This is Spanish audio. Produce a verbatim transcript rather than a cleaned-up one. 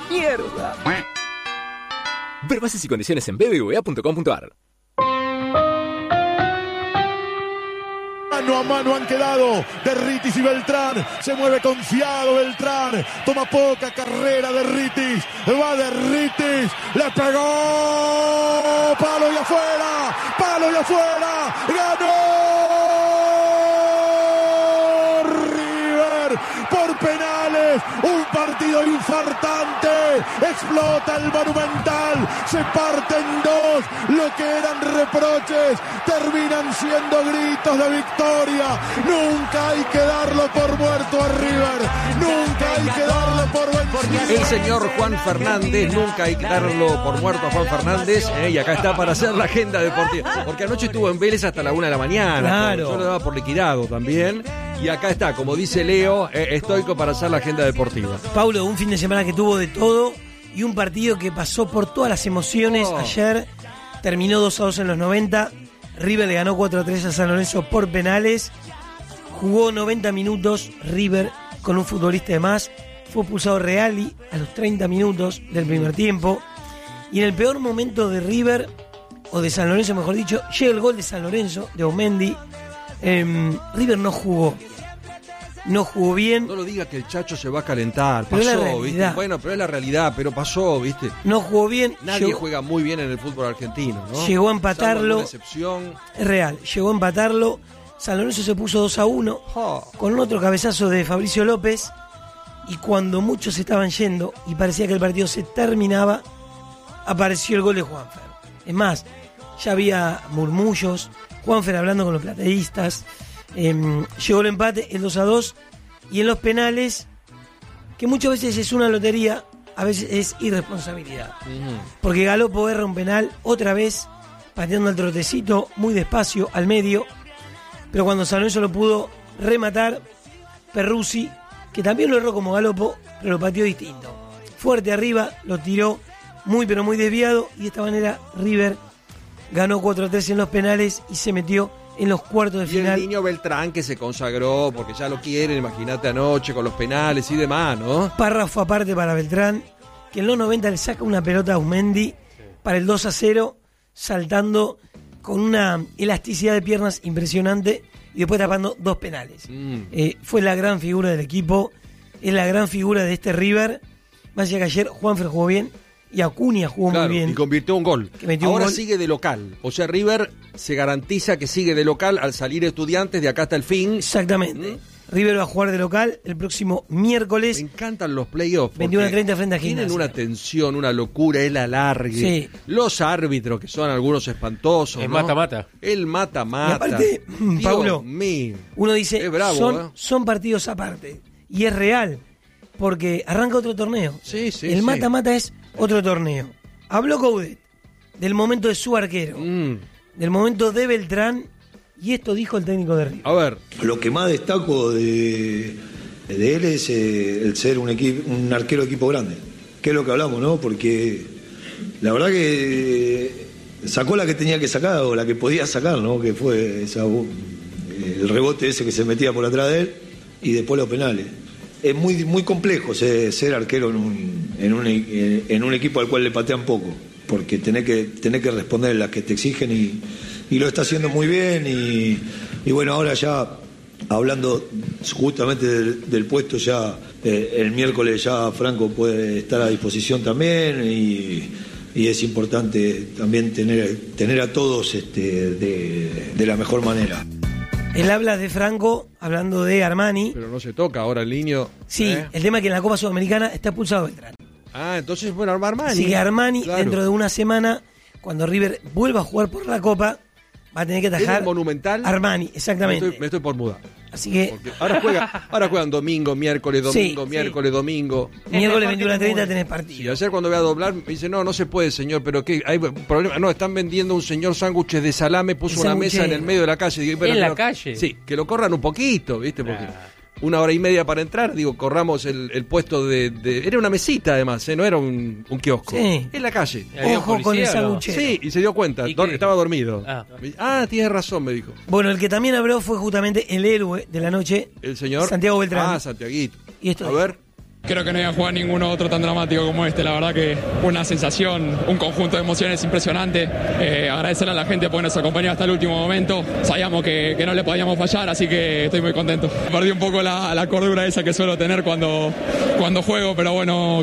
¡Mierda! Ver bases y condiciones en b b v a punto com punto a r. Mano a mano han quedado Derritis y Beltrán. Se mueve confiado Beltrán. Toma poca carrera Derritis. Va Derritis. Le pegó. Palo y afuera. Palo y afuera. Ganó River por penales. Un partido infartante. Explota el Monumental. Se parte en dos. Lo que eran reproches terminan siendo gritos de victoria. Nunca hay que darlo por muerto a River. Nunca hay que darlo por vencido. El señor Juan Fernández, nunca hay que darlo por muerto a Juan Fernández. Eh, y acá está para hacer la agenda deportiva. Porque anoche estuvo en Vélez hasta la una de la mañana. Claro. Yo lo daba por liquidado también. Y acá está, como dice Leo, eh, estoico para hacer la agenda deportiva. Paulo, un fin de semana que tuvo de todo y un partido que pasó por todas las emociones. Oh. Ayer terminó dos a dos en los noventa. River le ganó cuatro a tres a San Lorenzo por penales. Jugó noventa minutos River con un futbolista de más. Fue expulsado Reali a los treinta minutos del primer tiempo. Y en el peor momento de River, o de San Lorenzo mejor dicho, llega el gol de San Lorenzo, de Omendi. Eh, River no jugó. No jugó bien. No lo diga que el Chacho se va a calentar. Pero Pasó, ¿viste? Bueno, pero es la realidad, pero pasó, ¿viste? No jugó bien. Nadie llegó, juega muy bien en el fútbol argentino, ¿no? Llegó a empatarlo. Excepción. Es real. Llegó a empatarlo. San Lorenzo se puso dos a uno. Oh. Con otro cabezazo de Fabricio López. Y cuando muchos estaban yendo y parecía que el partido se terminaba, apareció el gol de Juanfer. Es más, ya había murmullos. Juanfer hablando con los plateístas. Eh, llegó el empate, el dos a dos. Y en los penales, que muchas veces es una lotería, a veces es irresponsabilidad. Uh-huh. Porque Galopo erra un penal otra vez, pateando el trotecito muy despacio al medio. Pero cuando San Lorenzo lo pudo rematar, Perruzzi, que también lo erró como Galopo, pero lo pateó distinto. Fuerte arriba, lo tiró muy pero muy desviado. Y de esta manera River ganó cuatro a tres en los penales y se metió en los cuartos de y final. El niño Beltrán que se consagró porque ya lo quieren, imagínate anoche con los penales y demás, ¿no? Párrafo aparte para Beltrán, que en los noventa le saca una pelota a Aumendi para el dos a cero, saltando con una elasticidad de piernas impresionante y después tapando dos penales. Mm. Eh, fue la gran figura del equipo, es la gran figura de este River. Más allá que ayer Juanfer jugó bien y Acuña jugó claro, muy bien. Y convirtió un gol. Ahora un gol. Sigue de local. O sea, River se garantiza que sigue de local al salir Estudiantes de acá hasta el fin. Exactamente. ¿Mm? River va a jugar de local el próximo miércoles. Me encantan los playoffs. veintiuno a treinta frente a Gimnasia. Tienen una tensión, una locura, el alargue. Sí. Los árbitros, que son algunos espantosos. El ¿no? mata-mata. El mata-mata. Y aparte, Dios Paulo, mío. uno dice, es bravo, son, ¿eh? son partidos aparte. Y es real. Porque arranca otro torneo. Sí, sí, el sí. mata-mata es otro torneo. Habló Coudet del momento de su arquero, mm. del momento de Beltrán, y esto dijo el técnico de River. A ver. Lo que más destaco de, de él es eh, el ser un, equipo, un arquero de equipo grande, que es lo que hablamos, ¿no? Porque la verdad que sacó la que tenía que sacar o la que podía sacar, ¿no? Que fue esa, el rebote ese que se metía por atrás de él y después los penales. Es muy muy complejo ser, ser arquero en un, en, un, en un equipo al cual le patean poco, porque tenés que, tenés que responder las que te exigen y, y lo está haciendo muy bien y, y bueno, ahora ya hablando justamente del, del puesto, ya eh, el miércoles ya Franco puede estar a disposición también y, y es importante también tener, tener a todos este, de, de la mejor manera. Él habla de Franco, hablando de Armani. Pero no se toca ahora el niño. Sí, ¿eh? El tema es que en la Copa Sudamericana está expulsado Beltrán. Ah, entonces, bueno, Armani. Así que Armani, claro. dentro de una semana, cuando River vuelva a jugar por la Copa, va a tener que atajar. ¿El Monumental? Armani, exactamente. Me estoy, me estoy por mudar. Así que. Porque ahora, juega, ahora juegan domingo, miércoles, domingo, sí, miércoles, sí. domingo. Miércoles veintiuno a treinta tenés partido. Y ayer cuando voy a doblar me dice, no, no se puede, señor, pero ¿qué? Hay problema. No, están vendiendo un señor sándwiches de salame, puso una mesa en el medio de la calle. Digo, pero, ¿En la pero, calle? Sí, que lo corran un poquito, ¿viste? Porque Ah. una hora y media para entrar, digo, corramos el, el puesto de, de... Era una mesita, además, ¿eh? No era un, un kiosco. Sí. En la calle. Ojo con el sándwich. Sí, y se dio cuenta, ¿Y dor- qué? estaba dormido. Ah. Ah, tienes razón, me dijo. Bueno, el que también habló fue justamente el héroe de la noche, El señor... Santiago Beltrán. Ah, Santiaguito. Y esto A dijo. ver... Creo que no iba a jugar ninguno otro tan dramático como este. La verdad que una sensación, un conjunto de emociones impresionante. Eh, agradecerle a la gente porque nos acompañó hasta el último momento. Sabíamos que, que no le podíamos fallar, así que estoy muy contento. Perdí un poco la, la cordura esa que suelo tener cuando, cuando juego, pero bueno,